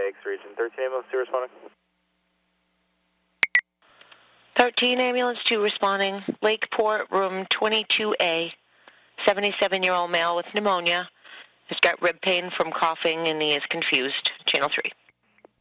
Lakes region. 13 ambulance 2 responding. 13 ambulance 2 responding. Lakeport, room 22A. 77-year-old male with pneumonia. Has got rib pain from coughing and he is confused. Channel 3.